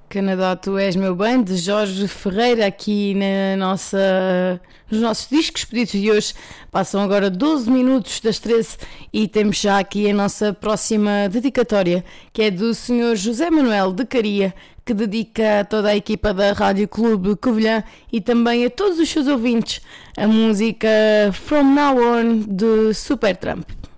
Canadá, tu és meu bem, de Jorge Ferreira, aqui nos nossos discos pedidos de hoje. Passam agora 12 minutos das 13 e temos já aqui a nossa próxima dedicatória, que é do Sr. José Manuel de Caria, que dedica a toda a equipa da Rádio Clube Covilhã e também a todos os seus ouvintes a música From Now On de Supertramp.